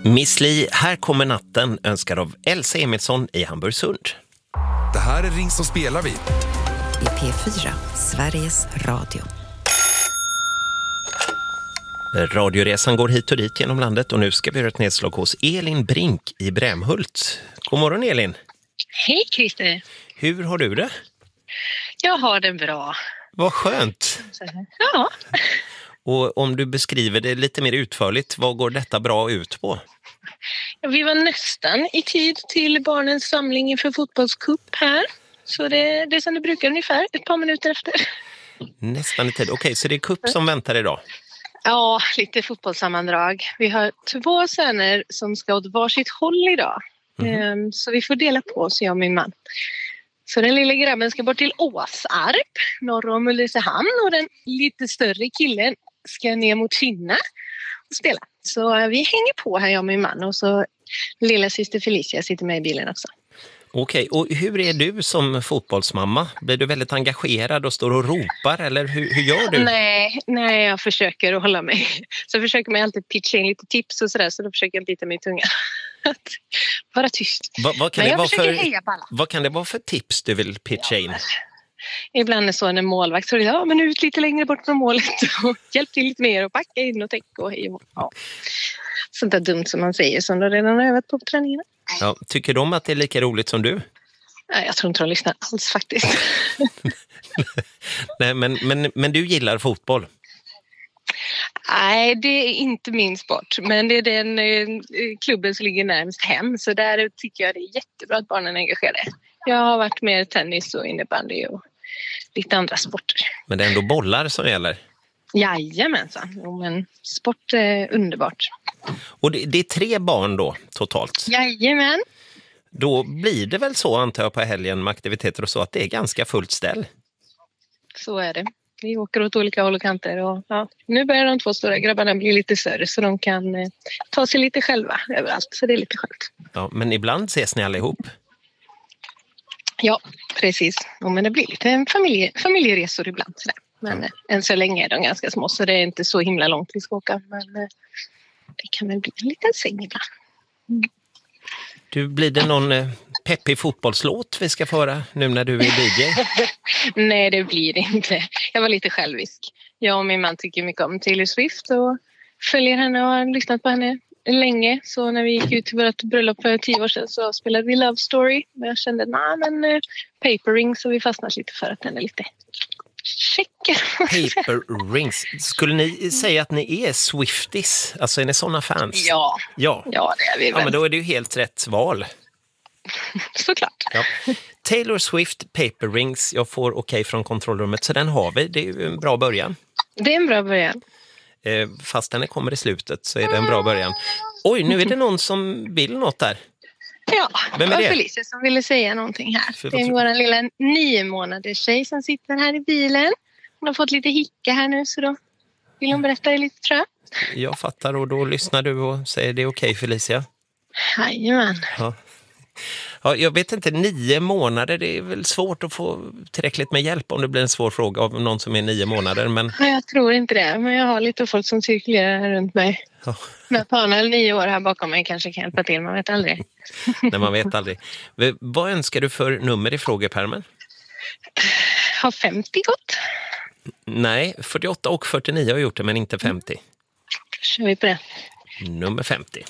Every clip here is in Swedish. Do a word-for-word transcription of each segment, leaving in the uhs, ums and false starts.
Miss Li, här kommer natten, önskar av Elsa Emilsson i Hamburgsund. Det här är Ring som spelar vi. I P fyra, Sveriges Radio. Radioresan går hit och dit genom landet och nu ska vi göra ett nedslag hos Elin Brink i Brämhult. God morgon Elin. Hej Christer. Hur har du det? Jag har det bra. Vad skönt. Ja. Och om du beskriver det lite mer utförligt, vad går detta bra ut på? Vi var nästan i tid till barnens samling inför fotbollscup här. Så det, det är som det brukar ungefär, ett par minuter efter. Nästan i tid. Okej, så det är cup som väntar idag? Ja, lite fotbollssammandrag. Vi har två söner som ska åt varsitt håll idag. Mm. Så vi får dela på oss, jag och min man. Så den lilla grabben ska bort till Åsarp, norr om Ulricehamn, och den lite större killen ska ner mot Finna och spela. Så vi hänger på här, jag och min man, och så lilla syster Felicia sitter med i bilen också. Okej, och hur är du som fotbollsmamma? Blir du väldigt engagerad och står och ropar, eller hur, hur gör du? Nej, nej, jag försöker att hålla mig. Så jag försöker mig alltid pitcha in lite tips och sådär, så då försöker jag bita mig i tungan. Att vara tyst. Va, vad, kan men det jag vara försöker för, heja på alla. vad kan det vara för tips du vill pitcha in? Ja, ibland är så en målvakt så är det, ja men ut lite längre bort från målet och hjälp till lite mer och packa in och täcka och hej och ja. Sånt där dumt som man säger som de redan har övat på på träningen. Ja, tycker de att det är lika roligt som du? Nej, jag tror inte de lyssnar alls faktiskt. Nej, men, men, men du gillar fotboll? Nej, det är inte min sport. Men det är den eh, klubben som ligger närmast hem. Så där tycker jag det är jättebra att barnen är engagerade. Jag har varit med tennis och innebandy och lite andra sporter. Men det är ändå bollar som gäller? Jajamensan. Jo, men sport är underbart. Och det, det är tre barn då totalt? Jajamän. Då blir det väl så, antar jag, på helgen med aktiviteter och så, att det är ganska fullt ställ? Så är det. Vi åker åt olika håll och kanter. Och, ja, nu börjar de två stora grabbarna bli lite större så de kan eh, ta sig lite själva överallt. Så det är lite skönt. Ja, men ibland ses ni allihop? Ja, precis. Ja, men det blir lite familje, familjeresor ibland. Sådär. Men ja. eh, än så länge är de ganska små så det är inte så himla långt vi ska åka. Men eh, det kan väl bli en liten säng ibland. Mm. Du, blir det någon eh, peppig fotbollslåt vi ska föra nu när du är D J? Nej, det blir det inte. Jag var lite självisk. Jag och min man tycker mycket om Taylor Swift och följer henne och har lyssnat på henne länge. Så när vi gick ut till vårt bröllop för tio år sedan så spelade vi Love Story. Men jag kände, nej men eh, Paper Ring, så vi fastnade lite för att den är lite check. Paper Rings. Skulle ni säga att ni är Swifties? Alltså är ni sådana fans? Ja, ja. ja det är vi väl. Ja, men då är det ju helt rätt val. Såklart. Ja. Taylor Swift, Paper Rings. Jag får okej okay från kontrollrummet, så den har vi. Det är ju en bra början. Det är en bra början. Eh, fast den kommer i slutet så är det en bra början. Oj, nu är det någon som vill något där. Ja, vem är det? Felicia som ville säga någonting här. För, det är vår lilla nio månaders tjej som sitter här i bilen. Hon har fått lite hicka här nu, så då vill hon berätta lite, tror jag. Jag fattar, och då lyssnar du och säger det är okej, Felicia. Jajamän. Ja. Ja, jag vet inte, nio månader, det är väl svårt att få tillräckligt med hjälp om det blir en svår fråga av någon som är nio månader. Men... Ja, jag tror inte det, men jag har lite folk som cirkulerar här runt mig. Ja. När barnen är nio år här bakom mig kanske kan hjälpa till, man vet aldrig. Nej, man vet aldrig. Vad önskar du för nummer i frågepärmen? Har femtio gått? Nej, fyrtioåtta och fyrtionio har gjort det, men inte femtio. Då kör vi på det. Nummer femtio.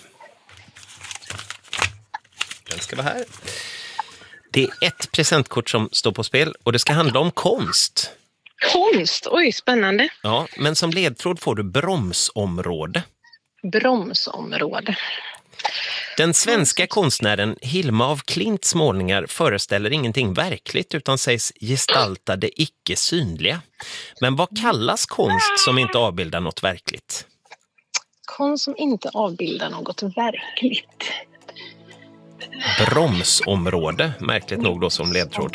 Den ska vara här. Det är ett presentkort som står på spel och det ska handla om konst. Konst? Oj, spännande. Ja, men som ledtråd får du bromsområde. Bromsområde. Den svenska konstnären Hilma af Klints målningar föreställer ingenting verkligt utan sägs gestalta det icke synliga. Men vad kallas konst som inte avbildar något verkligt? Konst som inte avbildar något verkligt. Bromsområde, märkligt nog då som ledtråd.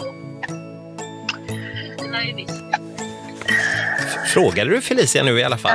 Frågade du Felicia nu i alla fall?